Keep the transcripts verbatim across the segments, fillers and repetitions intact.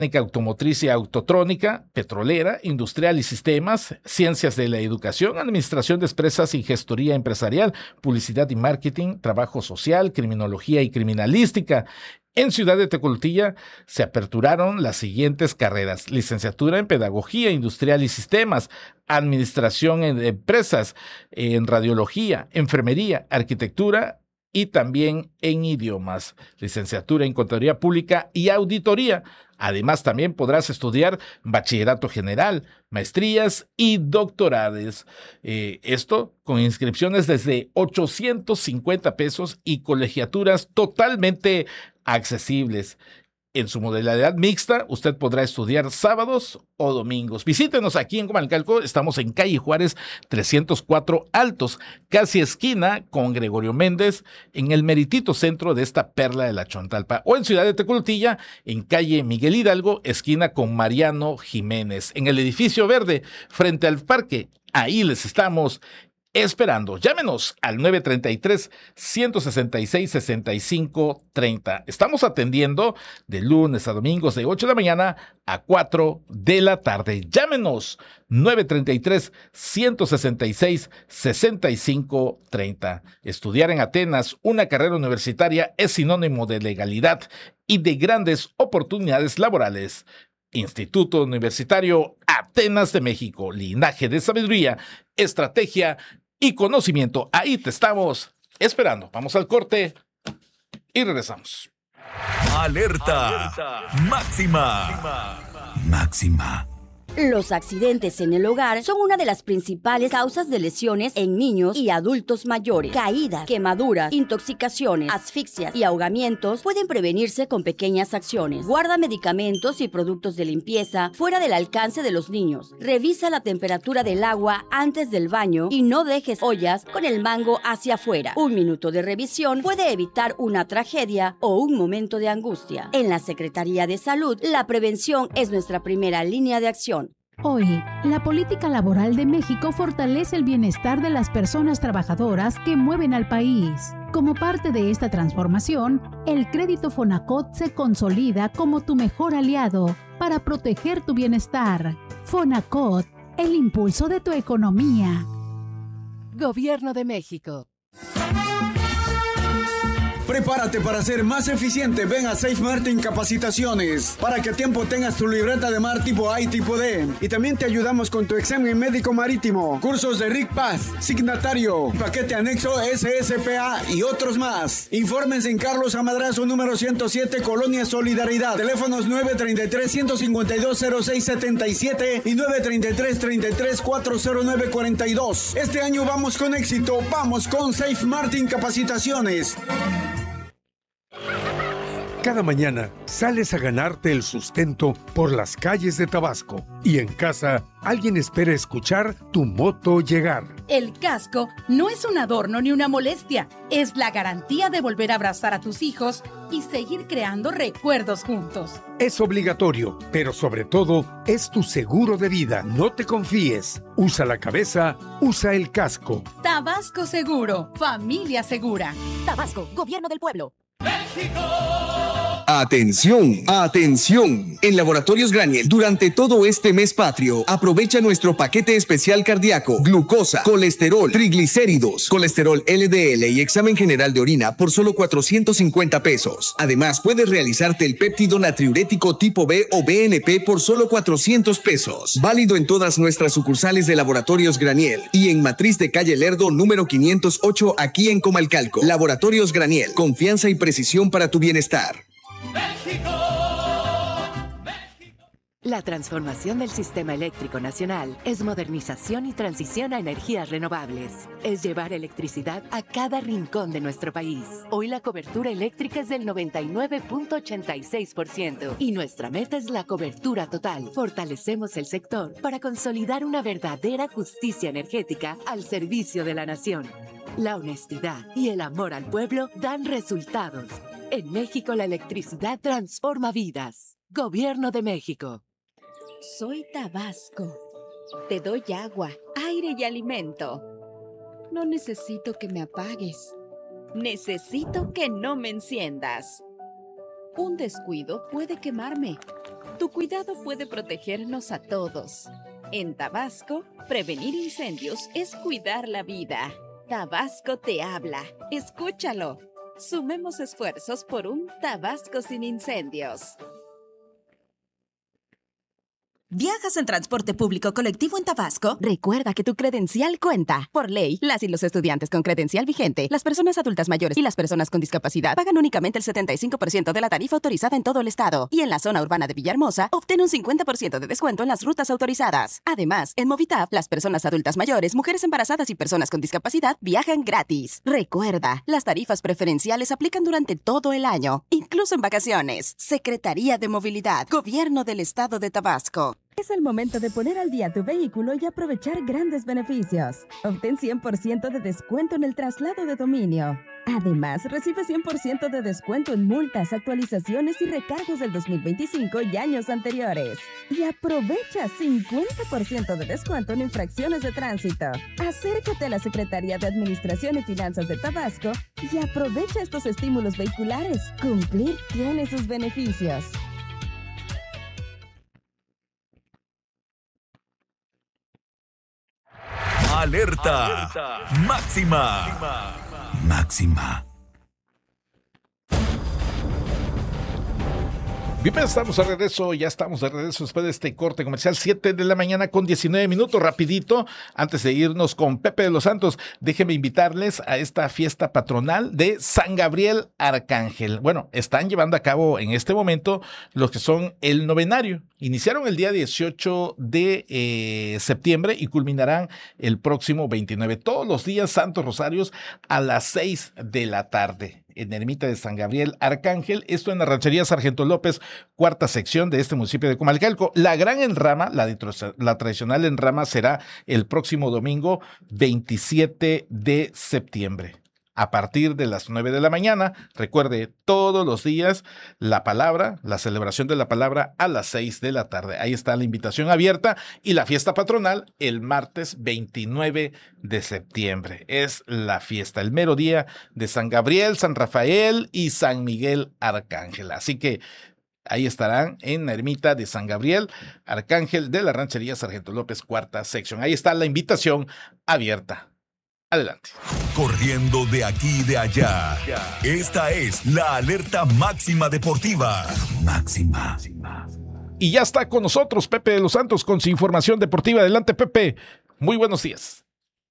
automotriz y autotrónica, petrolera, industrial y sistemas, ciencias de la educación, administración de empresas y gestoría empresarial, publicidad y marketing, trabajo social, criminología y criminalística. En Ciudad de Tecolutilla se aperturaron las siguientes carreras: licenciatura en Pedagogía Industrial y Sistemas, Administración en Empresas, en Radiología, Enfermería, Arquitectura y también en Idiomas, licenciatura en Contaduría Pública y Auditoría. Además, también podrás estudiar bachillerato general, maestrías y doctorados. Eh, esto con inscripciones desde ochocientos cincuenta pesos y colegiaturas totalmente accesibles. En su modalidad mixta, usted podrá estudiar sábados o domingos. Visítenos aquí en Comalcalco. Estamos en calle Juárez trescientos cuatro Altos, casi esquina con Gregorio Méndez, en el meritito centro de esta perla de la Chontalpa. O en Ciudad de Tecolutilla, en calle Miguel Hidalgo, esquina con Mariano Jiménez, en el edificio verde, frente al parque. Ahí les estamos esperando. Llámenos al nueve treinta y tres, ciento sesenta y seis, sesenta y cinco treinta. Estamos atendiendo de lunes a domingos de ocho de la mañana a cuatro de la tarde. Llámenos nueve treinta y tres, ciento sesenta y seis, sesenta y cinco treinta. Estudiar en Atenas una carrera universitaria es sinónimo de legalidad y de grandes oportunidades laborales. Instituto Universitario Atenas de México, linaje de sabiduría, estrategia y conocimiento. Ahí te estamos esperando. Vamos al corte y regresamos. Alerta, Alerta. Máxima. Máxima. Los accidentes en el hogar son una de las principales causas de lesiones en niños y adultos mayores. Caídas, quemaduras, intoxicaciones, asfixias y ahogamientos pueden prevenirse con pequeñas acciones. Guarda medicamentos y productos de limpieza fuera del alcance de los niños. Revisa la temperatura del agua antes del baño y no dejes ollas con el mango hacia afuera. Un minuto de revisión puede evitar una tragedia o un momento de angustia. En la Secretaría de Salud, la prevención es nuestra primera línea de acción. Hoy, la política laboral de México fortalece el bienestar de las personas trabajadoras que mueven al país. Como parte de esta transformación, el crédito Fonacot se consolida como tu mejor aliado para proteger tu bienestar. Fonacot, el impulso de tu economía. Gobierno de México. Prepárate para ser más eficiente. Ven a Safe Martin Capacitaciones para que a tiempo tengas tu libreta de mar tipo A y tipo D. Y también te ayudamos con tu examen médico marítimo, cursos de R I C Paz, signatario, paquete anexo S S P A y otros más. Infórmense en Carlos Amadrazo número ciento siete, Colonia Solidaridad. Teléfonos nueve treinta y tres, ciento cincuenta y dos, cero seis setenta y siete y nueve treinta y tres, treinta y tres, cuatrocientos nueve cuarenta y dos. Este año vamos con éxito. Vamos con Safe Martin Capacitaciones. Cada mañana sales a ganarte el sustento por las calles de Tabasco y en casa alguien espera escuchar tu moto llegar. El casco no es un adorno ni una molestia, es la garantía de volver a abrazar a tus hijos y seguir creando recuerdos juntos. Es obligatorio, pero sobre todo es tu seguro de vida. No te confíes. Usa la cabeza, usa el casco. Tabasco Seguro, familia segura. Tabasco, Gobierno del Pueblo. ¡México! Atención, atención. En Laboratorios Graniel, durante todo este mes patrio, aprovecha nuestro paquete especial cardíaco, glucosa, colesterol, triglicéridos, colesterol L D L y examen general de orina por solo cuatrocientos cincuenta pesos. Además, puedes realizarte el péptido natriurético tipo B o B N P por solo cuatrocientos pesos. Válido en todas nuestras sucursales de Laboratorios Graniel y en Matriz de Calle Lerdo número quinientos ocho aquí en Comalcalco. Laboratorios Graniel, confianza y precisión para tu bienestar. ¡México! ¡México! La transformación del sistema eléctrico nacional es modernización y transición a energías renovables. Es llevar electricidad a cada rincón de nuestro país. Hoy la cobertura eléctrica es del noventa y nueve punto ochenta y seis por ciento y nuestra meta es la cobertura total. Fortalecemos el sector para consolidar una verdadera justicia energética al servicio de la nación. La honestidad y el amor al pueblo dan resultados. En México la electricidad transforma vidas. Gobierno de México. Soy Tabasco. Te doy agua, aire y alimento. No necesito que me apagues. Necesito que no me enciendas. Un descuido puede quemarme. Tu cuidado puede protegernos a todos. En Tabasco, prevenir incendios es cuidar la vida. Tabasco te habla. Escúchalo. Sumemos esfuerzos por un Tabasco sin incendios. ¿Viajas en transporte público colectivo en Tabasco? Recuerda que tu credencial cuenta. Por ley, las y los estudiantes con credencial vigente, las personas adultas mayores y las personas con discapacidad pagan únicamente el setenta y cinco por ciento de la tarifa autorizada en todo el estado. Y en la zona urbana de Villahermosa, obtén un cincuenta por ciento de descuento en las rutas autorizadas. Además, en Movitap, las personas adultas mayores, mujeres embarazadas y personas con discapacidad viajan gratis. Recuerda, las tarifas preferenciales aplican durante todo el año, incluso en vacaciones. Secretaría de Movilidad, Gobierno del Estado de Tabasco. Es el momento de poner al día tu vehículo y aprovechar grandes beneficios. Obtén cien por ciento de descuento en el traslado de dominio. Además, recibe cien por ciento de descuento en multas, actualizaciones y recargos del dos mil veinticinco y años anteriores. Y aprovecha cincuenta por ciento de descuento en infracciones de tránsito. Acércate a la Secretaría de Administración y Finanzas de Tabasco y aprovecha estos estímulos vehiculares. Cumplir tiene sus beneficios. Alerta, Alerta. Máxima. Máxima. Máxima. Bien, estamos de regreso, ya estamos de regreso después de este corte comercial, siete de la mañana con diecinueve minutos, rapidito, antes de irnos con Pepe de los Santos, déjenme invitarles a esta fiesta patronal de San Gabriel Arcángel. Bueno, están llevando a cabo en este momento los que son el novenario. Iniciaron el día dieciocho de eh, septiembre y culminarán el próximo veintinueve. Todos los días Santos Rosarios a las seis de la tarde. En Ermita de San Gabriel Arcángel, esto en la Ranchería Sargento López, cuarta sección de este municipio de Comalcalco. La gran enrama, la, de, la tradicional enrama será el próximo domingo veintisiete de septiembre. A partir de las nueve de la mañana, recuerde, todos los días la palabra, la celebración de la palabra a las seis de la tarde. Ahí está la invitación abierta y la fiesta patronal el martes veintinueve de septiembre. Es la fiesta, el mero día de San Gabriel, San Rafael y San Miguel Arcángel. Así que ahí estarán en la ermita de San Gabriel Arcángel de la Ranchería Sargento López, cuarta sección. Ahí está la invitación abierta. Adelante. Corriendo de aquí y de allá. Esta es la alerta máxima deportiva. Máxima. Y ya está con nosotros Pepe de los Santos con su información deportiva. Adelante, Pepe. Muy buenos días.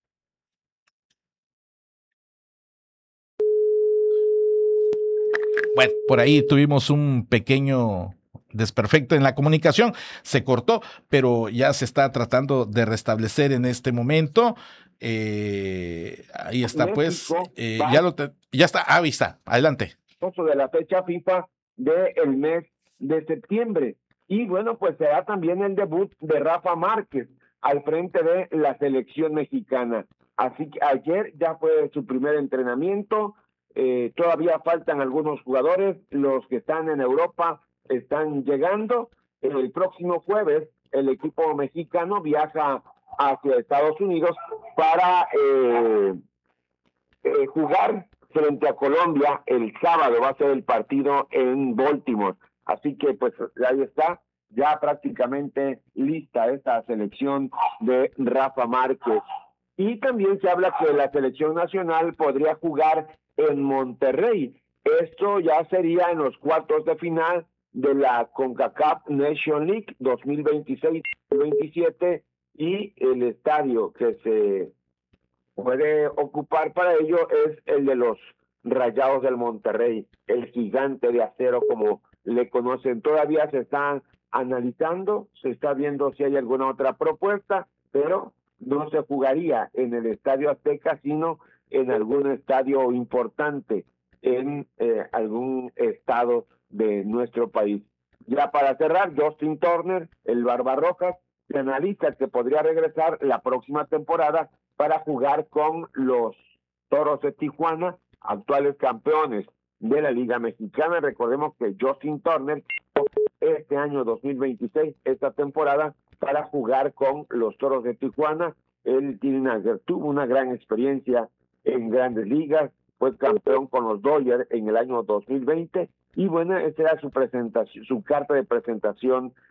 Bueno, por ahí tuvimos un pequeño desperfecto en la comunicación. Se cortó, pero ya se está tratando de restablecer en este momento. Eh, ahí está, México, pues, eh, ya, lo te, ya está, ah, ahí está, adelante. De la fecha FIFA del mes de septiembre. Y bueno, pues será también el debut de Rafa Márquez al frente de la selección mexicana. Así que ayer ya fue su primer entrenamiento, eh, todavía faltan algunos jugadores, los que están en Europa están llegando. El próximo jueves el equipo mexicano viaja hacia Estados Unidos para eh, eh, jugar frente a Colombia. El sábado va a ser el partido en Baltimore, así que pues ahí está, ya prácticamente lista esta selección de Rafa Márquez. Y también se habla que la selección nacional podría jugar en Monterrey. Esto ya sería en los cuartos de final de la CONCACAF Nation League dos mil veintiséis veintisiete, y el estadio que se puede ocupar para ello es el de los Rayados del Monterrey, el gigante de acero como le conocen. Todavía se están analizando, se está viendo si hay alguna otra propuesta, pero no se jugaría en el Estadio Azteca, sino en algún estadio importante en eh, algún estado de nuestro país. Ya para cerrar, Justin Turner, el Barbarrojas, se analiza que podría regresar la próxima temporada para jugar con los Toros de Tijuana, actuales campeones de la Liga Mexicana. Recordemos que Justin Turner este año dos mil veintiséis, esta temporada, para jugar con los Toros de Tijuana. Él tiene una, tuvo una gran experiencia en grandes ligas, fue campeón con los Dodgers en el año dos mil veinte, y bueno, esa era su presentación, su carta de presentación